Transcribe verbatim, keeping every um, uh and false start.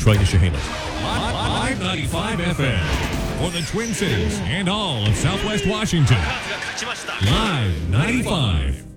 Troy Nishahalis. Live ninety-five F M for the Twin Cities and all of Southwest Washington. Live ninety-five.